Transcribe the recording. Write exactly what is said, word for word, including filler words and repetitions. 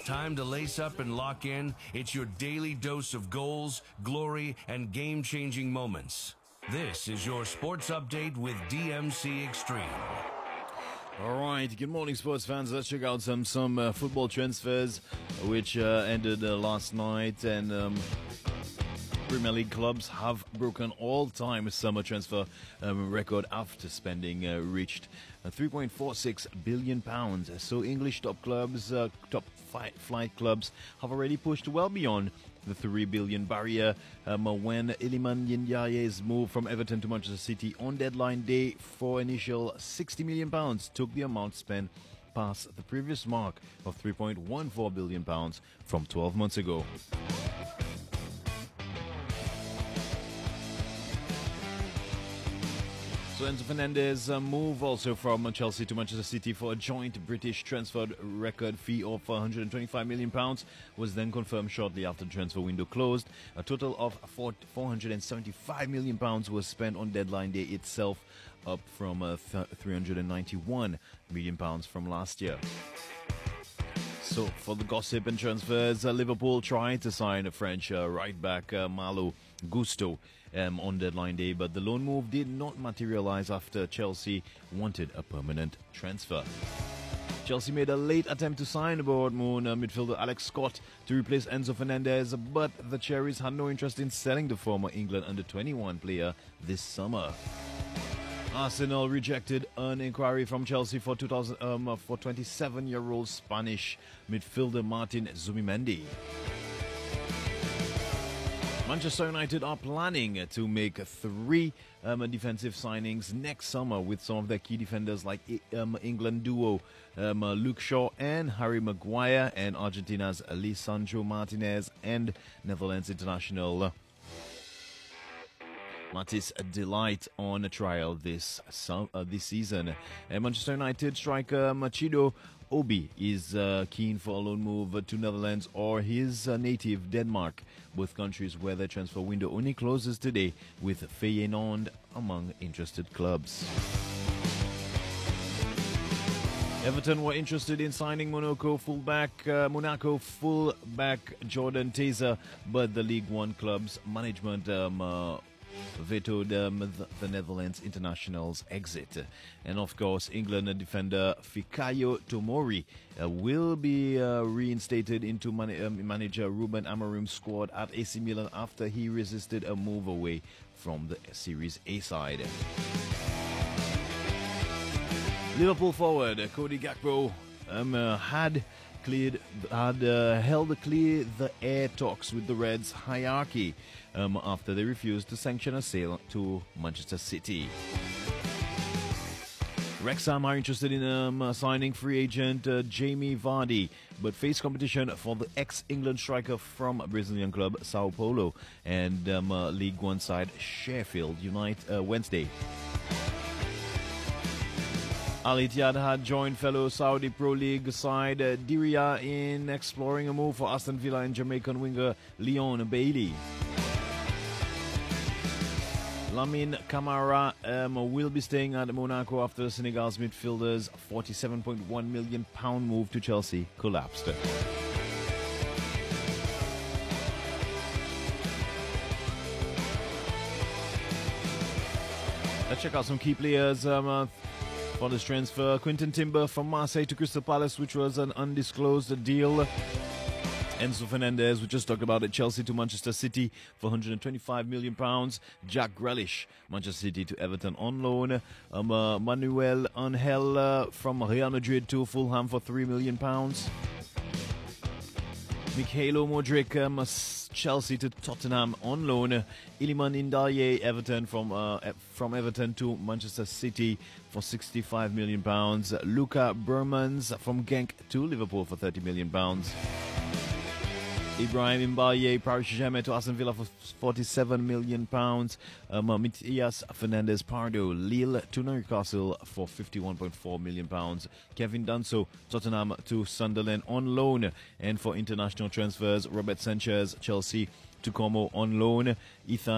time to lace up and lock in. It's your daily dose of goals, glory, and game-changing moments. This is your sports update with D M C Extreme. All right, good morning, sports fans. Let's check out some some uh, football transfers, which uh, ended uh, last night, and um, Premier League clubs have broken all-time summer transfer um, record after spending uh, reached uh, three point four six billion pounds. So English top clubs, uh, top fi- flight clubs, have already pushed well beyond the three billion barrier um, when Iliman Ndiaye's move from Everton to Manchester City on deadline day for initial sixty million pounds took the amount spent past the previous mark of three point one four billion pounds from twelve months ago. So Enzo Fernandez uh, move also from Chelsea to Manchester City for a joint British transfer record fee of one hundred twenty-five million pounds was then confirmed shortly after the transfer window closed. A total of four hundred seventy-five million pounds was spent on deadline day itself, up from uh, th- three hundred ninety-one million pounds from last year. So for the gossip and transfers, uh, Liverpool tried to sign a French uh, right back uh, Malo Gusto um, on deadline day, but the loan move did not materialize after Chelsea wanted a permanent transfer. Chelsea made a late attempt to sign Bournemouth uh, midfielder Alex Scott to replace Enzo Fernandez, but the Cherries had no interest in selling the former England under twenty-one player this summer. Arsenal rejected an inquiry from Chelsea for two thousand um, for twenty-seven-year-old Spanish midfielder Martin Zubimendi. Manchester United are planning to make three um, defensive signings next summer with some of their key defenders like um, England duo um, Luke Shaw and Harry Maguire, and Argentina's Lisandro Martinez and Netherlands international Matthijs de Ligt on a trial this uh, this season. And Manchester United striker Machido Obi is uh, keen for a loan move to Netherlands or his uh, native Denmark, both countries where the transfer window only closes today, with Feyenoord among interested clubs. Everton were interested in signing Monaco fullback uh, Monaco fullback Jordan Taser, but the League One club's management um, uh, vetoed um, the, the Netherlands international's exit. And of course, England defender Fikayo Tomori uh, will be uh, reinstated into man- um, manager Ruben Amorim's squad at A C Milan after he resisted a move away from the Series A side. Liverpool forward Cody Gakpo um, uh, had cleared had uh, held clear the air talks with the Reds hierarchy um, after they refused to sanction a sale to Manchester City. Wrexham are interested in um, signing free agent uh, Jamie Vardy, but face competition for the ex-England striker from Brazilian club Sao Paulo and um, uh, League One side Sheffield United uh, Wednesday. Al Ittihad had joined fellow Saudi Pro League side uh, Diriyah in exploring a move for Aston Villa and Jamaican winger Leon Bailey. Lamine Camara um, will be staying at Monaco after Senegal's midfielder's forty-seven point one million pounds move to Chelsea collapsed. Let's check out some key players um, uh, for this transfer. Quinton Timber from Marseille to Crystal Palace, which was an undisclosed deal. Enzo Fernandez, we just talked about it, Chelsea to Manchester City for one hundred twenty-five million pounds. Jack Grealish, Manchester City to Everton on loan. Um, uh, Manuel Angel uh, from Real Madrid to Fulham for three million pounds. Mikhailo Modric, um, Chelsea to Tottenham on loan. Iliman Ndiaye, Everton from uh, from Everton to Manchester City for sixty-five million pounds. Luca Burmans from Genk to Liverpool for thirty million pounds. Ibrahim Mbaye, Paris Saint-Germain to Aston Villa for forty-seven million pounds. Um, Matias Fernandez Pardo, Lille to Newcastle for fifty-one point four million pounds. Kevin Danso, Tottenham to Sunderland on loan. And for international transfers, Robert Sanchez, Chelsea to Como on loan. Ethan